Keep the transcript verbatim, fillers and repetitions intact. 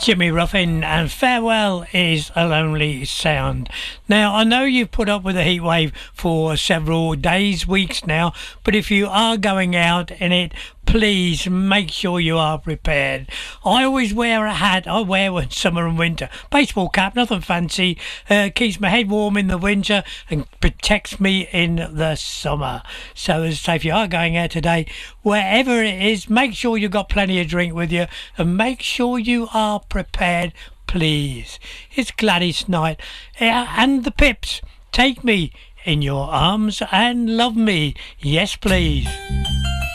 Jimmy Ruffin, and Farewell is a Lonely Sound. Now, I know you've put up with a heat wave for several days, weeks now, but if you are going out in it, please make sure you are prepared. I always wear a hat. I wear one summer and winter. Baseball cap, nothing fancy. Uh, keeps my head warm in the winter and protects me in the summer. So as I say, if you are going out today, wherever it is, make sure you've got plenty of drink with you and make sure you are prepared, please. It's Gladys Knight and the Pips. Take me in your arms and love me. Yes, please.